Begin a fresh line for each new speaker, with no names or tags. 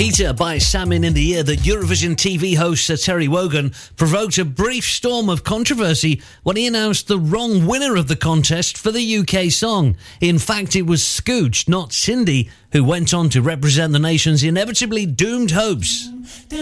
Heater by Salmon in the Ear, that Eurovision TV host Sir Terry Wogan provoked a brief storm of controversy when he announced the wrong winner of the contest for the UK song. In fact, it was Scooch, not Cindy, who went on to represent the nation's inevitably doomed hopes.